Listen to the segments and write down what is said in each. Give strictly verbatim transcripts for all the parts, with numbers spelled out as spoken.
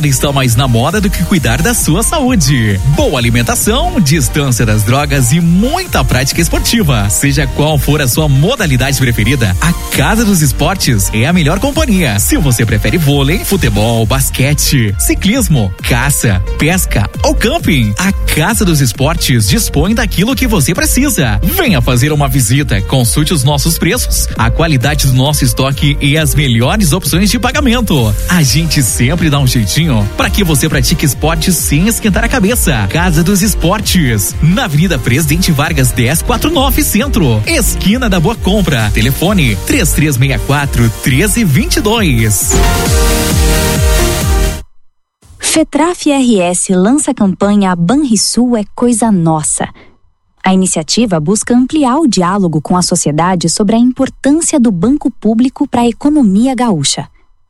Nada está mais na moda do que cuidar da sua saúde. Boa alimentação, distância das drogas e muita prática esportiva. Seja qual for a sua modalidade preferida, a Casa dos Esportes é a melhor companhia. Se você prefere vôlei, futebol, basquete, ciclismo, caça, pesca ou camping, a Casa dos Esportes dispõe daquilo que você precisa. Venha fazer uma visita, consulte os nossos preços, a qualidade do nosso estoque e as melhores opções de pagamento. A gente sempre dá um jeitinho para que você pratique esportes sem esquentar a cabeça. Casa dos Esportes, na Avenida Presidente Vargas dez quarenta e nove Centro, esquina da Boa Compra. Telefone três três seis quatro, um três dois dois. FETRAF R S lança a campanha Banrisul é Coisa Nossa. A iniciativa busca ampliar o diálogo com a sociedade sobre a importância do banco público para a economia gaúcha.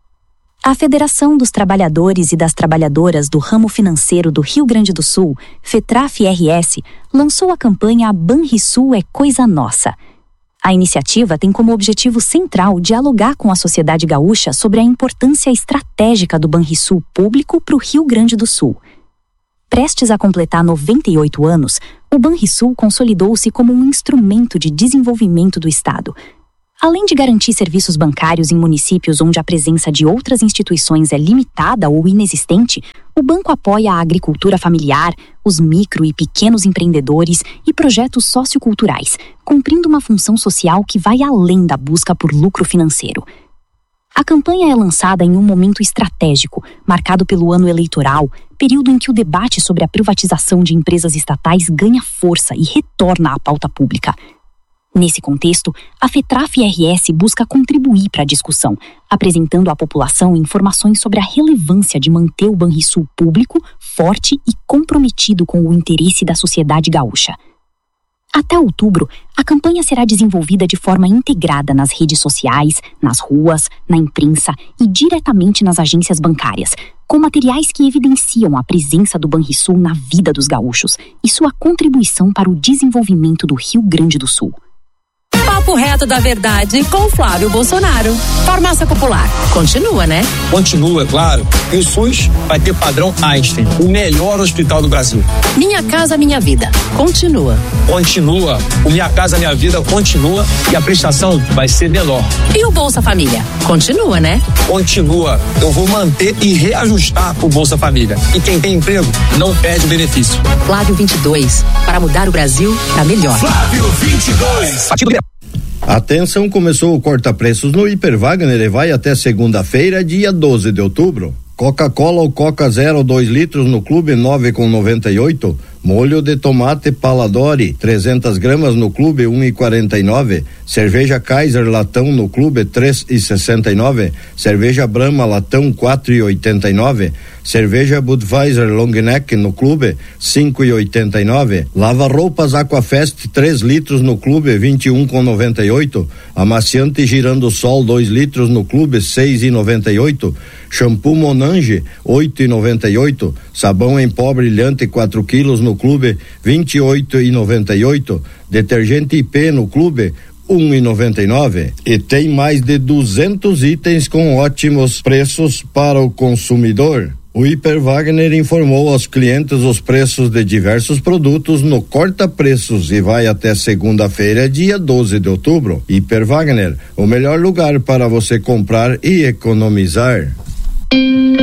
A Federação dos Trabalhadores e das Trabalhadoras do Ramo Financeiro do Rio Grande do Sul, FETRAF R S, lançou a campanha Banrisul é Coisa Nossa. A iniciativa tem como objetivo central dialogar com a sociedade gaúcha sobre a importância estratégica do Banrisul público para o Rio Grande do Sul. Prestes a completar noventa e oito anos, o Banrisul consolidou-se como um instrumento de desenvolvimento do Estado. Além de garantir serviços bancários em municípios onde a presença de outras instituições é limitada ou inexistente, o banco apoia a agricultura familiar, os micro e pequenos empreendedores e projetos socioculturais, cumprindo uma função social que vai além da busca por lucro financeiro. A campanha é lançada em um momento estratégico, marcado pelo ano eleitoral, período em que o debate sobre a privatização de empresas estatais ganha força e retorna à pauta pública. Nesse contexto, a FETRAF R S busca contribuir para a discussão, apresentando à população informações sobre a relevância de manter o Banrisul público, forte e comprometido com o interesse da sociedade gaúcha. Até outubro, a campanha será desenvolvida de forma integrada nas redes sociais, nas ruas, na imprensa e diretamente nas agências bancárias, com materiais que evidenciam a presença do Banrisul na vida dos gaúchos e sua contribuição para o desenvolvimento do Rio Grande do Sul. Papo reto da verdade com Flávio Bolsonaro. Farmácia Popular. Continua, né? Continua, é claro. E o SUS vai ter padrão Einstein, o melhor hospital do Brasil. Minha Casa Minha Vida. Continua. Continua. O Minha Casa Minha Vida continua e a prestação vai ser menor. E o Bolsa Família? Continua, né? Continua. Eu vou manter e reajustar o Bolsa Família. E quem tem emprego não perde o benefício. Flávio vinte e dois. Para mudar o Brasil para melhor. Flávio vinte e dois. Atenção, começou o corta-preços no Hiper Wagner e vai até segunda-feira, dia doze de outubro. Coca-Cola ou Coca Zero dois litros no clube nove com noventa e oito. Molho de tomate Paladori trezentas gramas no clube um e quarenta e nove. Cerveja Kaiser latão no clube três e sessenta e nove. Cerveja Brahma latão quatro e oitenta e nove. Cerveja Budweiser Long Neck no clube cinco e oitenta e nove. Lava roupas Aquafest três litros no clube vinte e um com noventa e oito. Amaciante Girando Sol dois litros no clube seis e noventa e oito. Shampoo Monange oito e noventa e oito. Sabão em pó brilhante quatro quilos no clube vinte e oito e noventa e oito. Detergente I P no clube um e noventa e nove. E tem mais de duzentos itens com ótimos preços para o consumidor. O Hiper Wagner informou aos clientes os preços de diversos produtos no Corta Preços e vai até segunda-feira, dia doze de outubro. Hiper Wagner, o melhor lugar para você comprar e economizar.